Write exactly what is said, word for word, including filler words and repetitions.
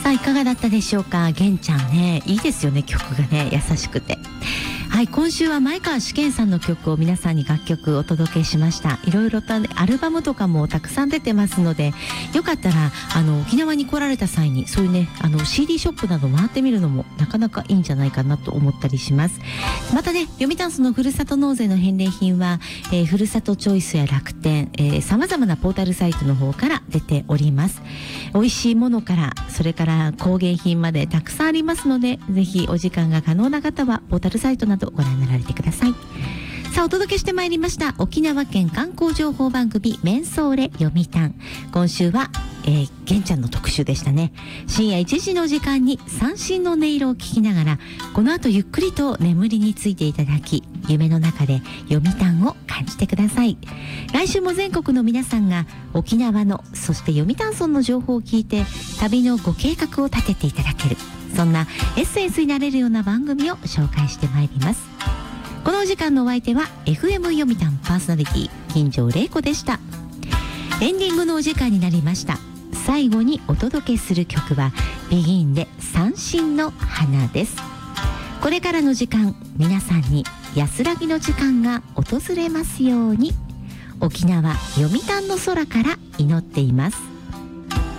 さあいかがだったでしょうか。玄ちゃんね、いいですよね、曲がね、優しくて。はい、今週は前川主健さんの曲を皆さんに楽曲お届けしました。いろいろと、ね、アルバムとかもたくさん出てますので、よかったらあの沖縄に来られた際にそういうね、あの シーディー ショップなど回ってみるのもなかなかいいんじゃないかなと思ったりします。またね、読谷村のふるさと納税の返礼品は、えー、ふるさとチョイスや楽天、えー、様々なポータルサイトの方から出ております。美味しいものからそれから工芸品までたくさんありますので、ぜひお時間が可能な方はポータルサイトなどご覧になられてください。さあお届けしてまいりました沖縄県観光情報番組メンソーレ読谷。今週は、えー、玄ちゃんの特集でしたね。深夜いちじの時間に三振の音色を聞きながら、この後ゆっくりと眠りについていただき、夢の中で読谷を感じてください。来週も全国の皆さんが沖縄のそして読谷村の情報を聞いて旅のご計画を立てていただける、そんなエッセンスになれるような番組を紹介してまいります。このお時間のお相手は エフエム 読谷パーソナリティ金城玲子でした。エンディングのお時間になりました。最後にお届けする曲はビギンで三振の花です。これからの時間、皆さんに安らぎの時間が訪れますように、沖縄読谷の空から祈っています。